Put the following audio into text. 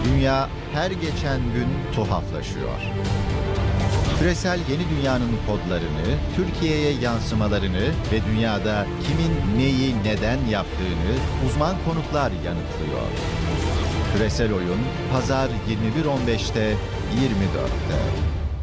Dünya her geçen gün tuhaflaşıyor. Küresel yeni dünyanın kodlarını, Türkiye'ye yansımalarını ve dünyada kimin neyi neden yaptığını uzman konuklar yanıtlıyor. Küresel Oyun, Pazar 21.15'te 24'te.